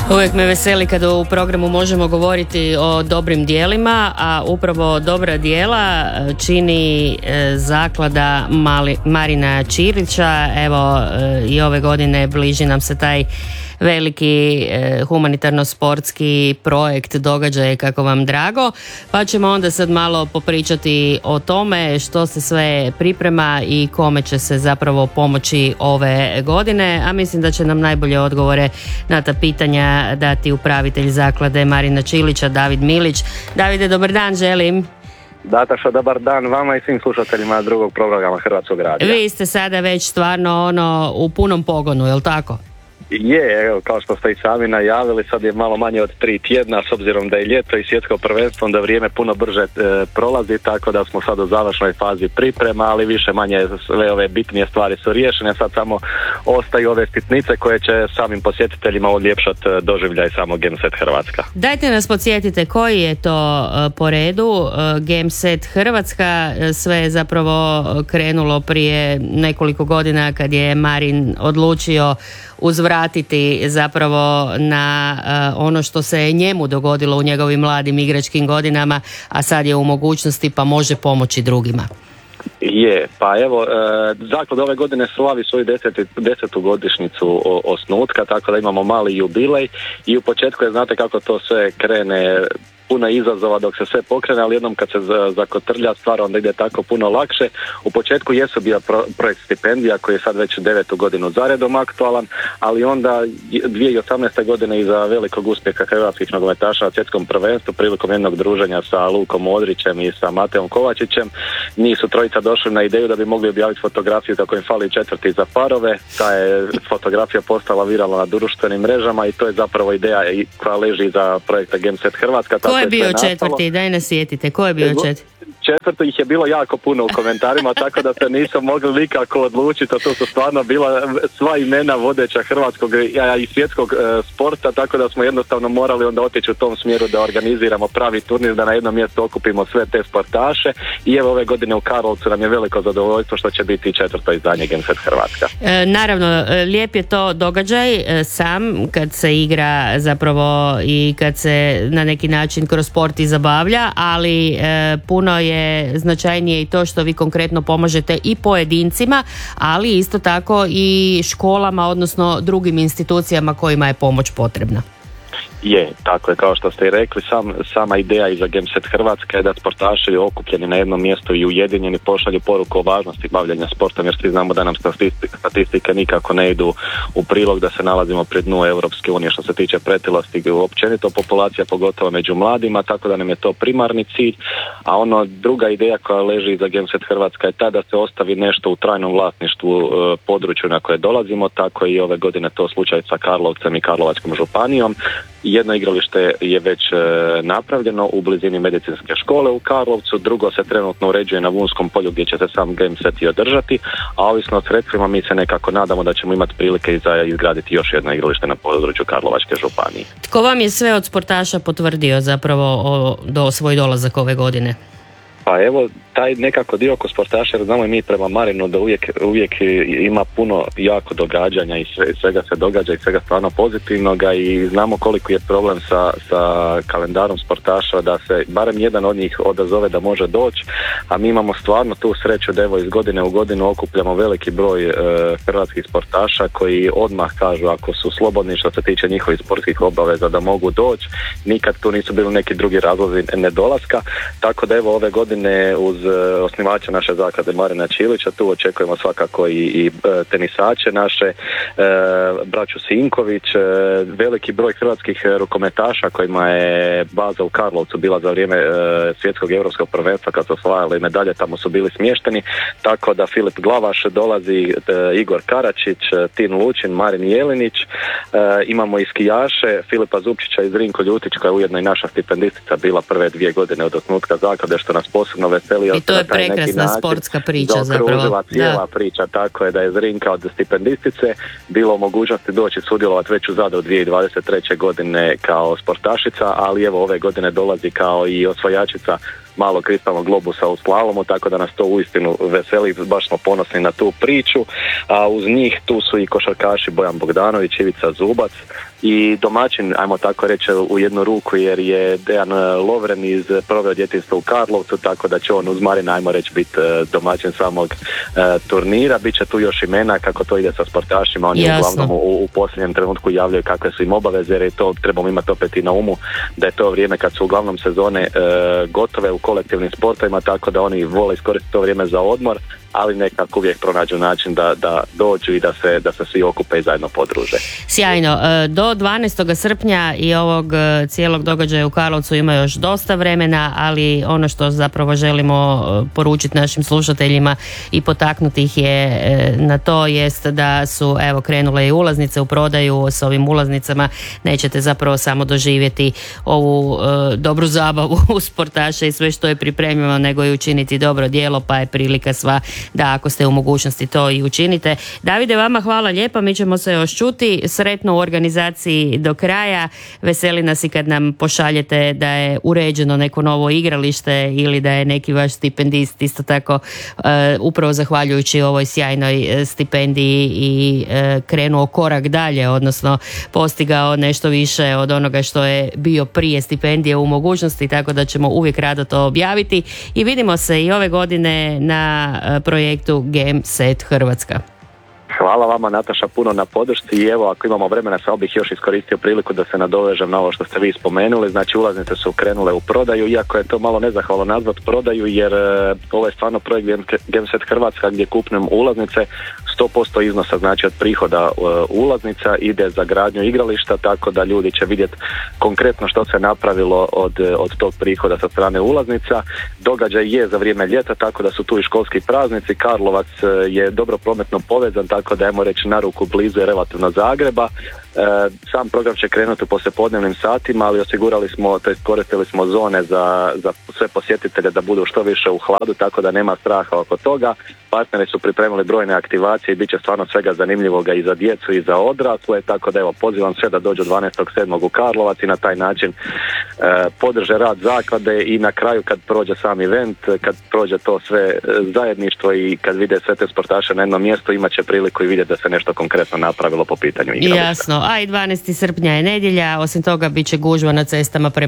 Uvijek me veseli kada u programu možemo govoriti o dobrim dijelima, a upravo dobra dijela čini zaklada Marina Ćilića. Evo i ove godine bliži nam se taj veliki humanitarno-sportski projekt, događaj, kako vam drago, pa ćemo onda sad malo popričati o tome što se sve priprema i kome će se zapravo pomoći ove godine, a mislim da će nam najbolje odgovore na ta pitanja dati upravitelj zaklade Marina Ćilića, David Milić. Davide, dobar dan želim. Nataša, dobar dan vama i svim slušateljima drugog programa Hrvatskog radija. Vi ste sada već stvarno u punom pogonu, je li tako? Je, evo, kao što ste i sami najavili, sad je malo manje od 3 tjedna, s obzirom da je ljeto i svjetsko prvenstvo, onda vrijeme puno brže prolazi, tako da smo sad u završnoj fazi priprema, ali više manje sve ove bitnije stvari su riješene, sad samo ostaju ove sitnice koje će samim posjetiteljima uljepšati doživljaj samog Gameset Hrvatska. Dajte nas podsjetite koji je to po redu Gameset Hrvatska, sve je zapravo krenulo prije nekoliko godina kad je Marin odlučio uzvratiti zapravo na ono što se njemu dogodilo u njegovim mladim igračkim godinama, a sad je u mogućnosti pa može pomoći drugima. Je, pa evo, zaklada ove godine slavi svoju 10. godišnjicu osnutka, tako da imamo mali jubilej i u početku je, znate kako to sve krene, puno izazova dok se sve pokrene, ali jednom kad se zakotrlja stvar onda ide tako puno lakše. U početku jesu bio projekt stipendija koji je sad već 9. godinu zaredom aktualan, ali onda 2018. godine iza velikog uspjeha hrvatskih nogometaša na svjetskom prvenstvu prilikom jednog druženja sa Lukom Modrićem i sa Mateom Kovačićem, njih su trojica došli na ideju da bi mogli objaviti fotografiju kako im fali četvrti za parove. Ta je fotografija postala viralna na društvenim mrežama i to je zapravo ideja koja leži iza projekta Gameset Hrvatska. Ko je bio četvrti? Daj nas sjetite. Ko je bio četvrti? Četvrto ih je bilo jako puno u komentarima, tako da se nisam mogli nikako odlučiti, a to su stvarno bila sva imena vodeća hrvatskog i svjetskog sporta, tako da smo jednostavno morali onda otići u tom smjeru da organiziramo pravi turnir, da na jednom mjestu okupimo sve te sportaše i evo ove godine u Karlovcu nam je veliko zadovoljstvo što će biti 4. izdanje Gameset Hrvatska. Naravno, lijep je to događaj sam kad se igra zapravo i kad se na neki način kroz sport i zabavlja, ali puno je značajnije i to što vi konkretno pomažete i pojedincima, ali isto tako i školama, odnosno drugim institucijama kojima je pomoć potrebna. Je, tako je, kao što ste i rekli, sama ideja iza Gameset Hrvatska je da sportaši okupljeni na jednom mjestu i ujedinjeni pošalju poruku o važnosti bavljenja sportom, jer svi znamo da nam statistike nikako ne idu u prilog, da se nalazimo pri dnu Europske unije što se tiče pretilosti i općenito populacija, pogotovo među mladima, tako da nam je to primarni cilj, a ono druga ideja koja leži iza Gameset Hrvatska je ta da se ostavi nešto u trajnom vlasništvu području na koje dolazimo, tako i ove godine to slučaj sa Karlovcem i Karlovačkom županijom. Jedno igralište je već napravljeno u blizini medicinske škole u Karlovcu, drugo se trenutno uređuje na Vunskom polju gdje će se sam Gameset i održati, a ovisno o sredstvima mi se nekako nadamo da ćemo imati prilike i za izgraditi još jedno igralište na području Karlovačke županije. Tko vam je sve od sportaša potvrdio zapravo svoj dolazak ove godine? Pa evo, taj nekako dio oko sportaša, jer znamo i mi prema Marinu da uvijek ima puno jako događanja i svega se događa i svega stvarno pozitivnoga i znamo koliko je problem sa kalendarom sportaša da se barem jedan od njih odazove da može doći, a mi imamo stvarno tu sreću da evo iz godine u godinu okupljamo veliki broj hrvatskih sportaša koji odmah kažu ako su slobodni što se tiče njihovih sportskih obaveza da mogu doći, nikad tu nisu bili neki drugi razlozi nedolaska, tako da evo ove godine uz osnivača naše zaklade Marina Ćilića tu očekujemo svakako i tenisače naše, braću Sinković, veliki broj hrvatskih rukometaša kojima je baza u Karlovcu bila za vrijeme svjetskog europskog prvenstva kad su osvajali medalje, tamo su bili smješteni, tako da Filip Glavaš dolazi, Igor Karačić, Tin Lučin, Marin Jelinić, imamo i skijaše Filipa Zupčića i Zrinko Ljutić koja je ujedno i naša stipendistica bila prve 2 godine od osnutka zaklade što nas posebno veseli. I to je prekrasna sportska priča zapravo. Cijela priča, tako je da je Zrinka od stipendistice bilo u mogućnosti doći sudjelovati već u Zadru 2023. godine kao sportašica, ali evo ove godine dolazi kao i osvajačica malo kristalnog globusa u slalomu, tako da nas to uistinu veseli, baš smo ponosni na tu priču. A uz njih tu su i košarkaši Bojan Bogdanović, Ivica Zubac i domaćin, ajmo tako reći u jednu ruku, jer je Dejan Lovren proveo djetinjstvo u Karlovcu, tako da će on uz Marina, ajmo reći, biti domaćin samog turnira. Biće tu još imena kako to ide sa sportašima, oni uglavnom u posljednjem trenutku javljaju kakve su im obaveze, jer je to trebamo imati opet i na umu da je to vrijeme kad su uglavnom sezone gotove u kolektivnim sportovima, tako da oni vole iskoristiti to vrijeme za odmor, ali nekako uvijek pronađu način da dođu i da se svi okupe i zajedno podruže. Sjajno. Do 12. srpnja i ovog cijelog događaja u Karlovcu ima još dosta vremena, ali ono što zapravo želimo poručiti našim slušateljima i potaknuti ih je na to jest da su krenule i ulaznice u prodaju. S ovim ulaznicama nećete zapravo samo doživjeti ovu dobru zabavu u sportaše i sve što je pripremljeno, nego i učiniti dobro djelo, pa je prilika sva da ako ste u mogućnosti to i učinite. Davide, vama hvala lijepa, mi ćemo se još čuti. Sretno u organizaciji do kraja. Veseli nas i kad nam pošaljete da je uređeno neko novo igralište ili da je neki vaš stipendist isto tako upravo zahvaljujući ovoj sjajnoj stipendiji i krenuo korak dalje, odnosno postigao nešto više od onoga što je bio prije stipendije u mogućnosti, tako da ćemo uvijek rado to objaviti i vidimo se i ove godine na projektu Game Set Hrvatska. Hvala vama, Nataša, puno na podršci i evo, ako imamo vremena, samo bih još iskoristio priliku da se nadovežem na ovo što ste vi spomenuli. Znači, ulaznice su krenule u prodaju, iako je to malo nezahvalno nazvat prodaju, jer ovo je stvarno projekt Gameset Hrvatska gdje kupnem ulaznice, 100% iznosa, znači od prihoda ulaznica ide za gradnju igrališta, tako da ljudi će vidjeti konkretno što se napravilo od tog prihoda sa strane ulaznica. Događaj je za vrijeme ljeta, tako da su tu i školski praznici. Karlovac je dobro prometno povezan, tako da ajmo reći na ruku blizu je relativno Zagreba. Sam program će krenuti u poslijepodnevnim satima, ali osigurali smo, tj. koristili smo zone za sve posjetitelje da budu što više u hladu, tako da nema straha oko toga. Partneri su pripremili brojne aktivacije i bit će stvarno svega zanimljivoga i za djecu i za odrasle, tako da evo, pozivam sve da dođu 12.7. u Karlovac i na taj način podrže rad zaklade i na kraju kad prođe sam event, kad prođe to sve zajedništvo i kad vide sve te sportaše na jednom mjestu, imat će priliku i vidjeti da se nešto konkretno napravilo po pitanju igrališta. Jasno, a i 12. srpnja je nedjelja, osim toga bit će gužva na cestama prema